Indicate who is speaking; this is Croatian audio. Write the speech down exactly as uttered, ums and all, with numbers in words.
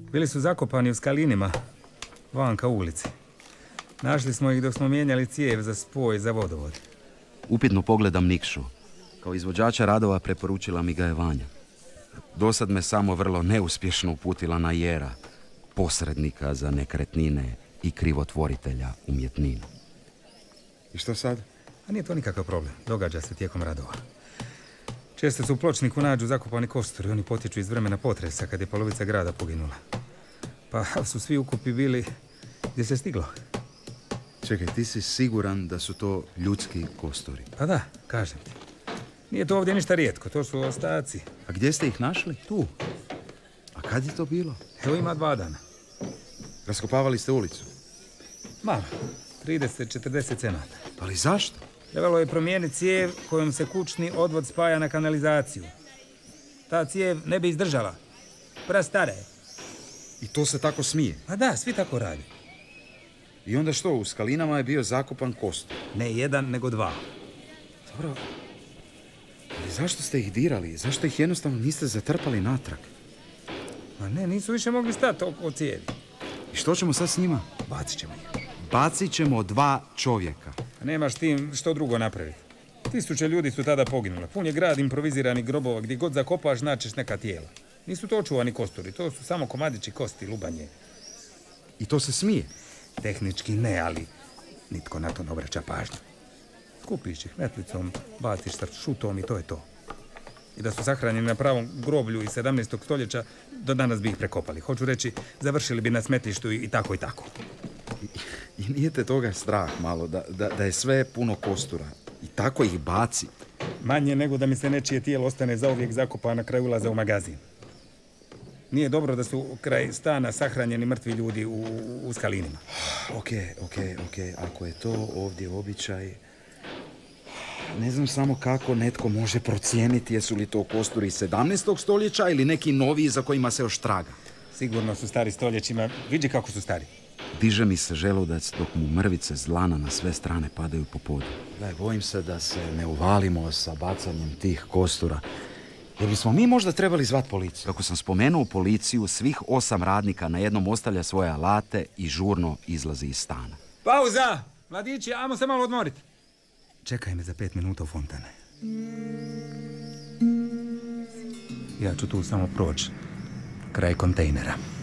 Speaker 1: Bili su zakopani u skalinima, vanka ulici. Našli smo ih dok smo mijenjali cijev za spoj za vodovod.
Speaker 2: Upitno pogledam Nikšu. Kao izvođača radova preporučila mi ga je Vanja. Dosad me samo vrlo neuspješno uputila na Jera, posrednika za nekretnine i krivotvoritelja umjetnina.
Speaker 3: I što sad?
Speaker 1: A nije to nikakav problem. Događa se tijekom radova. Često se u pločniku nađu zakopani kosturi. Oni potječu iz vremena potresa kad je polovica grada poginula. Pa su svi ukupi bili gdje se stiglo.
Speaker 3: Čekaj, ti si siguran da su to ljudski kosturi?
Speaker 1: Pa da, kažem ti. Nije to ovdje ništa rijetko, to su ostaci.
Speaker 3: A gdje ste ih našli?
Speaker 1: Tu.
Speaker 3: A kad je to bilo?
Speaker 1: Evo ima dva dana.
Speaker 3: Raskopavali ste ulicu?
Speaker 1: Malo, trideset do četrdeset cenata.
Speaker 3: Ali zašto?
Speaker 1: Trebalo je promijeniti cijev kojom se kućni odvod spaja na kanalizaciju. Ta cijev ne bi izdržala. Prastara je.
Speaker 3: I to se tako smije?
Speaker 1: A da, svi tako radi.
Speaker 3: I onda što, u skalinama je bio zakopan kostur?
Speaker 1: Ne jedan, nego dva.
Speaker 3: Dobro. Ali zašto ste ih dirali? Zašto ih jednostavno niste zatrpali natrag?
Speaker 1: Ma ne, nisu više mogli stati oko cijevi.
Speaker 3: I što ćemo sad s njima?
Speaker 1: Bacit ćemo ih.
Speaker 3: Bacit ćemo dva čovjeka.
Speaker 1: A nemaš tim što drugo napraviti. Tisuće ljudi su tada poginule. Pun je grad improviziranih grobova. Gdje god zakopaš, naćeš neka tijela. Nisu to očuvani kosturi. To su samo komadići kosti, lubanje.
Speaker 3: I to se smije?
Speaker 1: Tehnički ne, ali nitko na to ne obraća pažnju. Skupiš ih metlicom, baciš sa šutom i to je to. I da su sahranjeni na pravom groblju iz sedamnaestog stoljeća, do danas bi ih prekopali. Hoću reći, završili bi na smetlištu i tako i tako.
Speaker 3: I, i nije te toga strah malo, da, da, da je sve puno kostura. I tako ih baci.
Speaker 1: Manje nego da mi se nečije tijelo ostane zauvijek zakopano na kraju ulaza u magazin. Nije dobro da su kraj stana sahranjeni mrtvi ljudi u, u skalinima.
Speaker 3: Ok, ok, ok. Ako je to ovdje običaj... Ne znam samo kako netko može procijeniti jesu li to kosturi iz sedamnaestog stoljeća ili neki noviji za kojima se još traga.
Speaker 1: Sigurno su stari stoljećima. Vidi kako su stari.
Speaker 2: Diže mi se želudac dok mu mrvice zlana na sve strane padaju po podu.
Speaker 3: Daj, bojim se da se ne uvalimo sa bacanjem tih kostura. Jer bismo mi možda trebali zvati policiju.
Speaker 2: Kako sam spomenuo policiju, svih osam radnika na jednom ostavlja svoje alate i žurno izlazi iz stana.
Speaker 1: Pauza! Mladići, ajmo se malo odmoriti. Čekaj me za pet minuta u fontane. Ja ću tu samo proći. Kraj kontejnera.